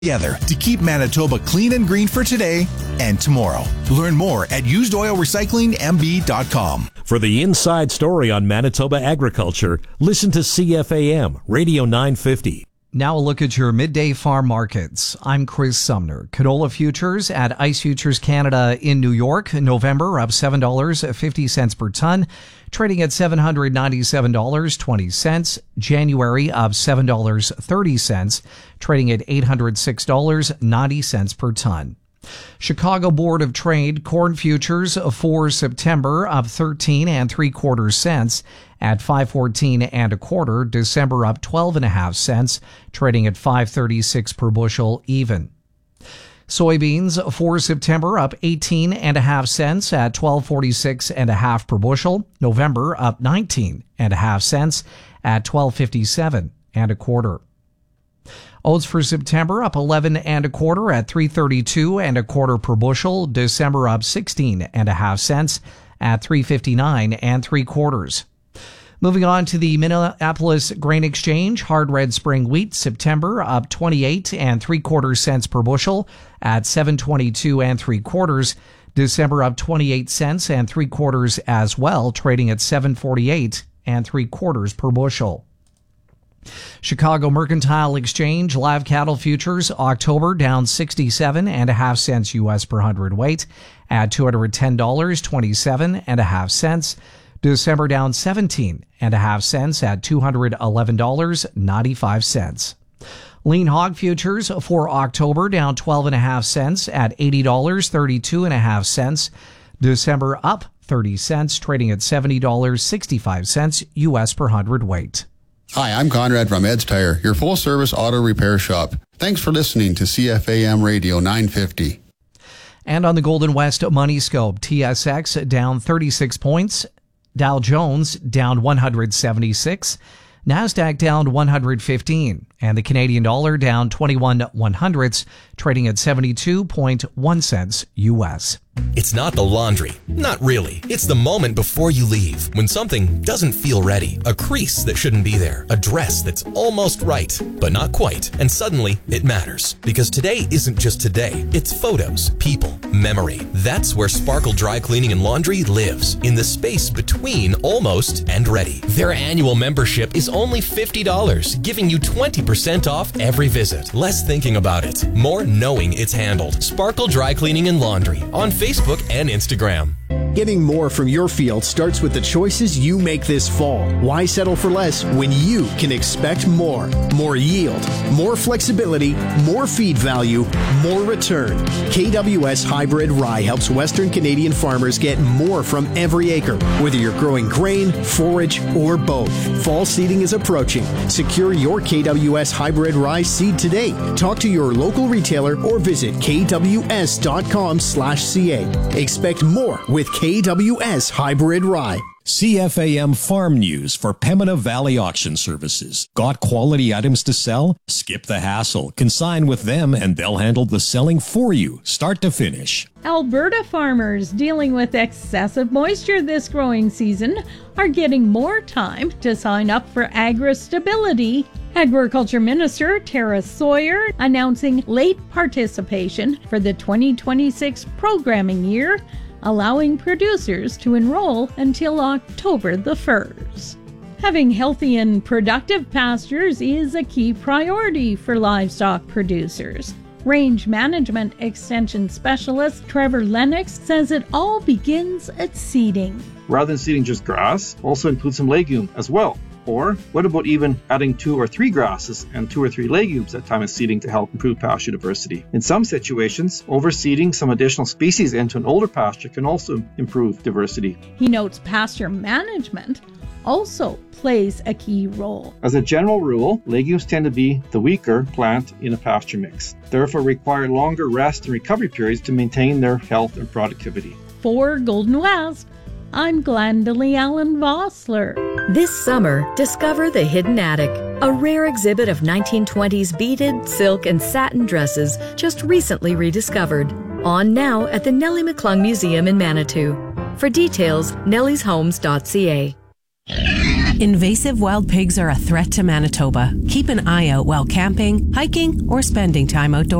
together to keep Manitoba clean and green for today and tomorrow. Learn more at usedoilrecyclingmb.com. For the inside story on Manitoba agriculture, listen to CFAM Radio 950. Now a look at your midday farm markets. I'm Chris Sumner. Canola futures at Ice Futures Canada in New York. November up $7.50 per ton, trading at $797.20. January up $7.30, trading at $806.90 per ton. Chicago Board of Trade corn futures for September up 13 3/4 cents at 5.14 1/4. December up 12.5 cents, trading at 5.36 per bushel even. Soybeans for September up 18.5 cents at 12.46 1/2 per bushel. November up 19.5 cents at 12.57 1/4. Oats for September up 11 1/4 at 3.32 1/4 per bushel. December up 16.5 cents at 3.59 3/4. Moving on to the Minneapolis Grain Exchange, hard red spring wheat September up 28 3/4 cents per bushel at 7.22 3/4. December up 28 cents 3/4 as well, trading at 7.48 3/4 per bushel. Chicago Mercantile Exchange live cattle futures October down 67.5 cents U.S. per hundredweight at $210.27 cents. December down 17.5 cents at $211.95. Lean hog futures for October down 12.5 cents at $80.32 December up 30 cents, trading at $70.65 U.S. per hundredweight. Hi, I'm Conrad from Ed's Tire, your full-service auto repair shop. Thanks for listening to CFAM Radio 950. And on the Golden West Money Scope, TSX down 36 points, Dow Jones down 176, NASDAQ down 115, and the Canadian dollar down 21/100ths, trading at 72.1 cents U.S. It's not the laundry. Not really. It's the moment before you leave, when something doesn't feel ready. A crease that shouldn't be there. A dress that's almost right, but not quite. And suddenly, it matters. Because today isn't just today. It's photos, people, memory. That's where Sparkle Dry Cleaning and Laundry lives. In the space between almost and ready. Their annual membership is only $50, giving you 20% off every visit. Less thinking about it, more knowing it's handled. Sparkle Dry Cleaning and Laundry on Facebook and Instagram. Getting more from your field starts with the choices you make this fall. Why settle for less when you can expect more? More yield, more flexibility, more feed value, more return. KWS Hybrid Rye helps Western Canadian farmers get more from every acre, whether you're growing grain, forage, or both. Fall seeding is approaching. Secure your KWS Hybrid Rye seed today. Talk to your local retailer or visit kws.com/ca. Expect more with KWS Hybrid Rye. CFAM Farm News for Pembina Valley Auction Services. Got quality items to sell? Skip the hassle. Consign with them and they'll handle the selling for you, start to finish. Alberta farmers dealing with excessive moisture this growing season are getting more time to sign up for AgriStability. Agriculture Minister Tara Sawyer announcing late participation for the 2026 programming year, allowing producers to enroll until October the 1st. Having healthy and productive pastures is a key priority for livestock producers. Range Management Extension Specialist Trevor Lennox says it all begins at seeding. Rather than seeding just grass, also include some legume as well. Or what about even adding 2 or 3 grasses and 2 or 3 legumes at time of seeding to help improve pasture diversity? In some situations, overseeding some additional species into an older pasture can also improve diversity. He notes pasture management also plays a key role. As a general rule, legumes tend to be the weaker plant in a pasture mix, therefore require longer rest and recovery periods to maintain their health and productivity. For Golden West, I'm Glendalee Allen Vossler. This summer, discover the Hidden Attic, a rare exhibit of 1920s beaded, silk, and satin dresses just recently rediscovered. On now at the Nellie McClung Museum in Manitou. For details, nellieshomes.ca. Invasive wild pigs are a threat to Manitoba. Keep an eye out while camping, hiking, or spending time outdoors.